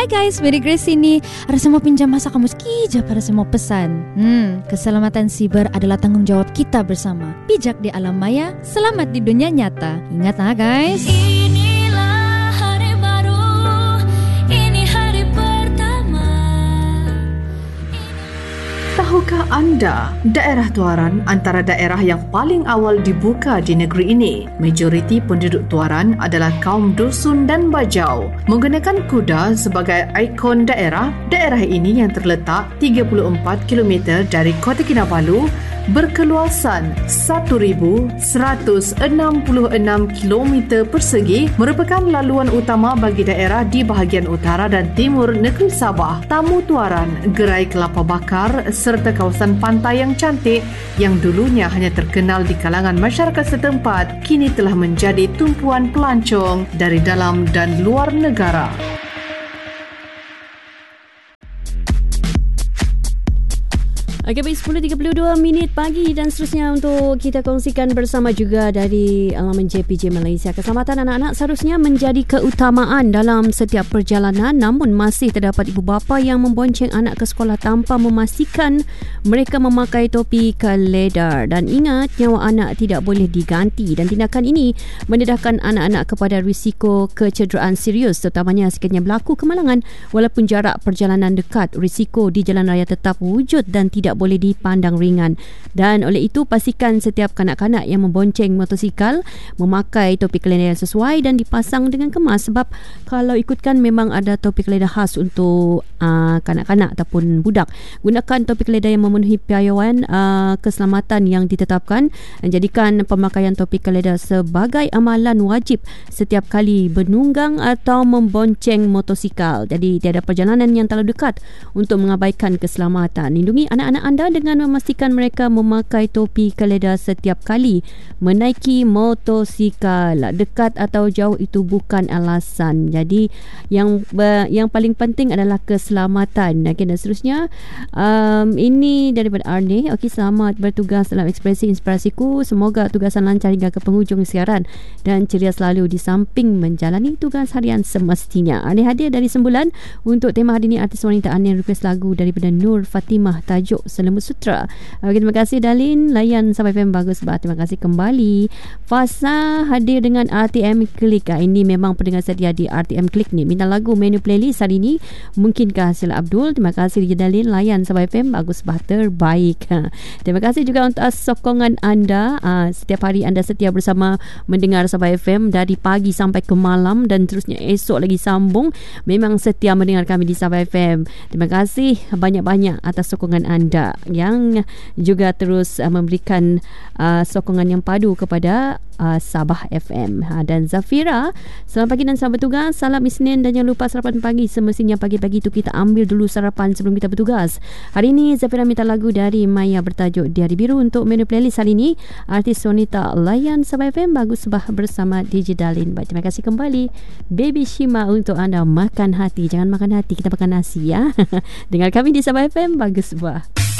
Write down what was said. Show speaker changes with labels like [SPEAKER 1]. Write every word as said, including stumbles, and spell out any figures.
[SPEAKER 1] Hai guys, Mary Grace sini. Ada semua pinjam masa kamu sekejap, ada semua pesan. Hmm, keselamatan siber adalah tanggung jawab kita bersama. Bijak di alam maya, selamat di dunia nyata. Ingat ah guys.
[SPEAKER 2] Inilah hari baru, ini hari pertama.
[SPEAKER 3] Tahukah anda, daerah Tuaran antara daerah yang paling awal dibuka di negeri ini. Majoriti penduduk Tuaran adalah kaum dusun dan bajau. Menggunakan kuda sebagai ikon daerah, daerah ini yang terletak tiga puluh empat kilometer dari Kota Kinabalu berkeluasan seribu seratus enam puluh enam kilometer persegi merupakan laluan utama bagi daerah di bahagian utara dan timur negeri Sabah. Tamu Tuaran, gerai kelapa bakar serta kawasan pantai yang cantik yang dulunya hanya terkenal di kalangan masyarakat setempat kini telah menjadi tumpuan pelancong dari dalam dan luar negara.
[SPEAKER 4] Okey, baik, sepuluh tiga puluh dua minit pagi dan seterusnya untuk kita kongsikan bersama juga dari alaman J P J Malaysia. Keselamatan anak-anak seharusnya menjadi keutamaan dalam setiap perjalanan, namun masih terdapat ibu bapa yang membonceng anak ke sekolah tanpa memastikan mereka memakai topi keledar. Dan ingat, nyawa anak tidak boleh diganti dan tindakan ini mendedahkan anak-anak kepada risiko kecederaan serius, terutamanya sekiranya berlaku kemalangan. Walaupun jarak perjalanan dekat, risiko di jalan raya tetap wujud dan tidak boleh dipandang ringan. Dan oleh itu, pastikan setiap kanak-kanak yang membonceng motosikal memakai topi keledar yang sesuai dan dipasang dengan kemas, sebab kalau ikutkan memang ada topi keledar khas untuk uh, kanak-kanak ataupun budak. Gunakan topi keledar yang memenuhi piawaian uh, keselamatan yang ditetapkan dan jadikan pemakaian topi keledar sebagai amalan wajib setiap kali menunggang atau membonceng motosikal. Jadi tiada perjalanan yang terlalu dekat untuk mengabaikan keselamatan. Lindungi anak-anak anda dengan memastikan mereka memakai topi keledar setiap kali menaiki motosikal. Dekat atau jauh itu bukan alasan. Jadi yang yang paling penting adalah keselamatan. Okay, dan seterusnya um, ini daripada Arne. Okey, selamat bertugas dalam ekspresi inspirasiku. Semoga tugasan lancar hingga ke penghujung siaran dan ceria selalu di samping menjalani tugas harian semestinya. Arne hadir dari Sembulan untuk tema hari ini. Artis wanita Arne request lagu daripada Nur Fatimah, tajuk Selembut Sutra. Okay, terima kasih Dalin. Layan sampai F M bagus bah. Terima kasih kembali. Fasa hadir dengan R T M Klik. Ha, ini memang pendengar setia di R T M Klik ni. Minta lagu menu playlist hari ini. Mungkinkah Sila Abdul? Terima kasih Dalin. Layan sampai F M bagus bah, terbaik. Ha. Terima kasih juga untuk sokongan anda. Ha, setiap hari anda setia bersama mendengar Sabah F M dari pagi sampai ke malam dan terusnya esok lagi sambung. Memang setia mendengar kami di Sabah F M. Terima kasih banyak-banyak atas sokongan anda yang juga terus uh, memberikan uh, sokongan yang padu kepada uh, Sabah F M. Ha, dan Zafira, selamat pagi dan selamat bertugas. Salam Isnin dan jangan lupa sarapan pagi. Semestinya pagi-pagi itu kita ambil dulu sarapan sebelum kita bertugas. Hari ini Zafira minta lagu dari Maya bertajuk Di Hari Biru untuk menu playlist hari ini. Artis wanita layan Sabah F M bagus bah bersama D J Dalin. Baik, terima kasih kembali. Baby Shima untuk anda. Makan hati, jangan makan hati, kita makan nasi ya. Dengar kami di Sabah F M bagus bah.